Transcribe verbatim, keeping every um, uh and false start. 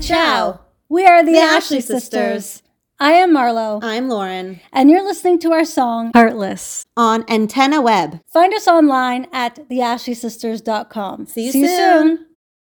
Ciao. We are the, The Ashley Ashley sisters. Sisters. I am Marlo. I'm Lauren. And you're listening to our song, Heartless. On Antenna Web. Find us online at the ashley sisters dot com. See you soon. soon.